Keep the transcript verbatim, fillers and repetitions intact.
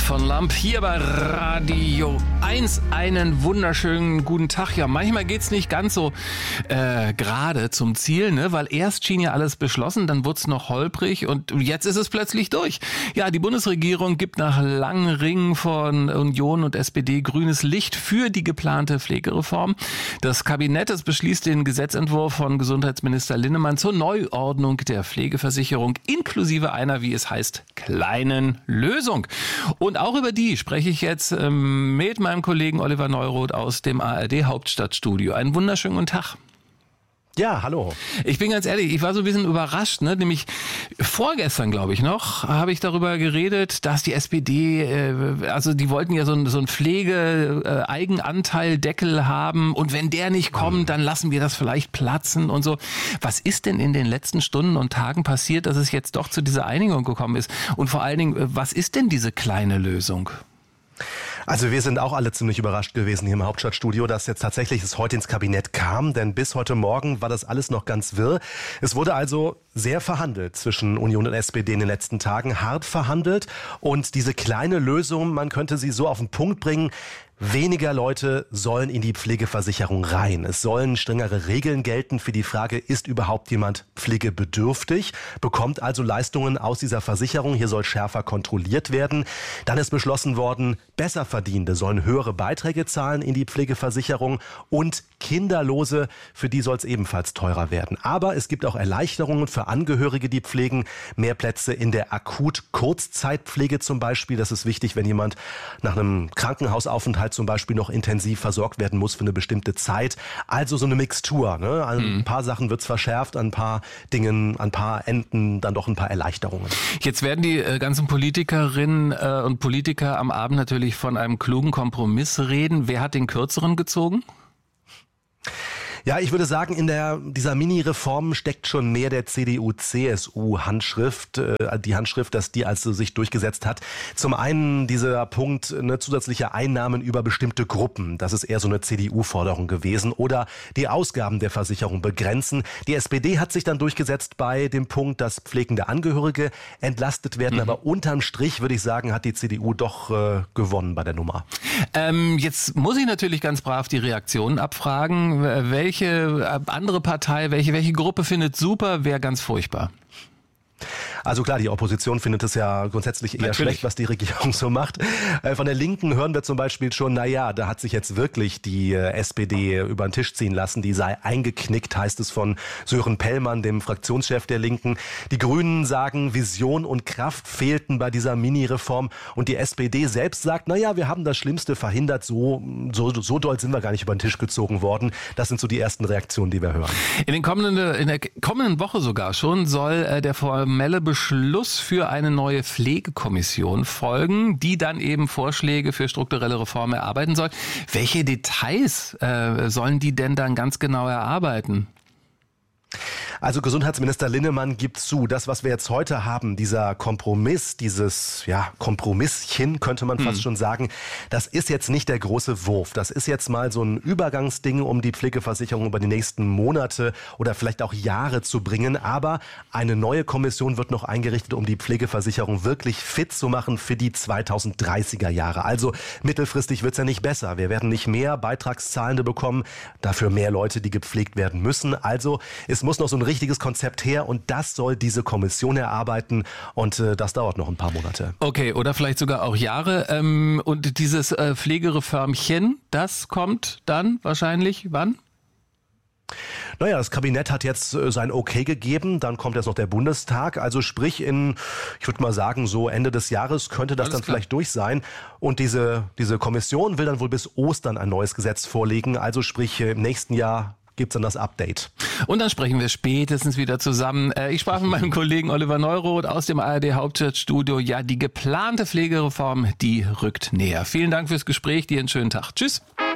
von Lamp hier bei Radio eins. Einen wunderschönen guten Tag. Ja, manchmal geht's nicht ganz so äh, gerade zum Ziel, ne? Weil erst schien ja alles beschlossen, dann wurde es noch holprig und jetzt ist es plötzlich durch. Ja, die Bundesregierung gibt nach langen Ringen von Union und S P D grünes Licht für die geplante Pflegereform. Das Kabinett das beschließt den Gesetzentwurf von Gesundheitsminister Linnemann zur Neuordnung der Pflegeversicherung inklusive einer, wie es heißt, kleinen Lösung. Und auch über die spreche ich jetzt ähm, mit meinem Kollegen Oliver Neuroth aus dem A R D Hauptstadtstudio. Einen wunderschönen guten Tag. Ja, hallo. Ich bin ganz ehrlich, ich war so ein bisschen überrascht, ne? Nämlich vorgestern, glaube ich noch, habe ich darüber geredet, dass die S P D, äh, also die wollten ja so ein, so ein Pflege-Eigenanteil-Deckel haben und wenn der nicht kommt, dann lassen wir das vielleicht platzen und so. Was ist denn in den letzten Stunden und Tagen passiert, dass es jetzt doch zu dieser Einigung gekommen ist? Und vor allen Dingen, was ist denn diese kleine Lösung? Also wir sind auch alle ziemlich überrascht gewesen hier im Hauptstadtstudio, dass jetzt tatsächlich es heute ins Kabinett kam, denn bis heute Morgen war das alles noch ganz wirr. Es wurde also sehr verhandelt zwischen Union und S P D in den letzten Tagen, hart verhandelt und diese kleine Lösung, man könnte sie so auf den Punkt bringen, weniger Leute sollen in die Pflegeversicherung rein. Es sollen strengere Regeln gelten für die Frage, ist überhaupt jemand pflegebedürftig, bekommt also Leistungen aus dieser Versicherung. Hier soll schärfer kontrolliert werden. Dann ist beschlossen worden, Besserverdienende sollen höhere Beiträge zahlen in die Pflegeversicherung und Kinderlose, für die soll es ebenfalls teurer werden. Aber es gibt auch Erleichterungen für Angehörige, die pflegen. Mehr Plätze in der Akut-Kurzzeitpflege zum Beispiel. Das ist wichtig, wenn jemand nach einem Krankenhausaufenthalt zum Beispiel noch intensiv versorgt werden muss für eine bestimmte Zeit. Also so eine Mixtur. Ne? An mhm. ein paar Sachen wird es verschärft, an ein paar Dingen, an ein paar Enden dann doch ein paar Erleichterungen. Jetzt werden die äh, ganzen Politikerinnen äh, und Politiker am Abend natürlich von einem klugen Kompromiss reden. Wer hat den kürzeren gezogen? Ja, ich würde sagen, in der dieser Mini-Reform steckt schon mehr der C D U-C S U-Handschrift, äh, die Handschrift, dass die also sich durchgesetzt hat. Zum einen dieser Punkt, ne, zusätzliche Einnahmen über bestimmte Gruppen, das ist eher so eine C D U-Forderung gewesen, oder die Ausgaben der Versicherung begrenzen. Die S P D hat sich dann durchgesetzt bei dem Punkt, dass pflegende Angehörige entlastet werden, mhm. aber unterm Strich würde ich sagen, hat die C D U doch äh, gewonnen bei der Nummer. Ähm, jetzt muss ich natürlich ganz brav die Reaktionen abfragen. Welche Welche andere Partei, welche, welche Gruppe findet super, wer ganz furchtbar? Also klar, die Opposition findet es ja grundsätzlich eher Natürlich. schlecht, was die Regierung so macht. Von der Linken hören wir zum Beispiel schon, na ja, da hat sich jetzt wirklich die S P D über den Tisch ziehen lassen. Die sei eingeknickt, heißt es von Sören Pellmann, dem Fraktionschef der Linken. Die Grünen sagen, Vision und Kraft fehlten bei dieser Mini-Reform. Und die S P D selbst sagt, na ja, wir haben das Schlimmste verhindert. So, so, so doll sind wir gar nicht über den Tisch gezogen worden. Das sind so die ersten Reaktionen, die wir hören. In, den kommenden, in der kommenden Woche sogar schon soll äh, der formelle Beschluss für eine neue Pflegekommission folgen, die dann eben Vorschläge für strukturelle Reformen erarbeiten soll. Welche Details äh, sollen die denn dann ganz genau erarbeiten? Also Gesundheitsminister Linnemann gibt zu, das, was wir jetzt heute haben, dieser Kompromiss, dieses ja Kompromisschen, könnte man fast hm. schon sagen, das ist jetzt nicht der große Wurf. Das ist jetzt mal so ein Übergangsding, um die Pflegeversicherung über die nächsten Monate oder vielleicht auch Jahre zu bringen. Aber eine neue Kommission wird noch eingerichtet, um die Pflegeversicherung wirklich fit zu machen für die zweitausenddreißiger Jahre. Also mittelfristig wird's ja nicht besser. Wir werden nicht mehr Beitragszahlende bekommen, dafür mehr Leute, die gepflegt werden müssen. Also es muss noch so ein richtiges Konzept her und das soll diese Kommission erarbeiten und äh, das dauert noch ein paar Monate. Okay, oder vielleicht sogar auch Jahre. Ähm, und dieses äh, Pflegereformchen, das kommt dann wahrscheinlich wann? Naja, das Kabinett hat jetzt äh, sein Okay gegeben, dann kommt jetzt noch der Bundestag, also sprich in, ich würde mal sagen, so Ende des Jahres könnte das Alles dann klar. vielleicht durch sein und diese, diese Kommission will dann wohl bis Ostern ein neues Gesetz vorlegen, also sprich äh, im nächsten Jahr gibt's dann das Update. Und dann sprechen wir spätestens wieder zusammen. Ich sprach mit meinem Kollegen Oliver Neuroth aus dem A R D Hauptstadtstudio. Ja, die geplante Pflegereform, die rückt näher. Vielen Dank fürs Gespräch. Dir einen schönen Tag. Tschüss.